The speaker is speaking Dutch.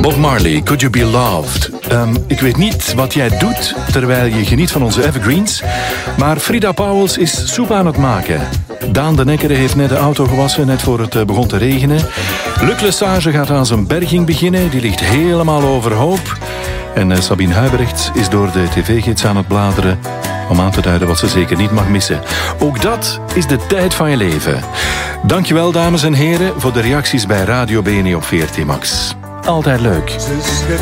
Bob Marley, Could You Be Loved? Ik weet niet wat jij doet terwijl je geniet van onze evergreens, maar Frida Pauwels is soep aan het maken. Daan de Nekkere heeft net de auto gewassen, net voor het begon te regenen. Luc Lesage gaat aan zijn berging beginnen, die ligt helemaal overhoop. En Sabine Huibrechts is door de tv-gids aan het bladeren om aan te duiden wat ze zeker niet mag missen. Ook dat is de tijd van je leven. Dankjewel, dames en heren, voor de reacties bij Radio BNE op VRT Max. Altijd leuk. Ze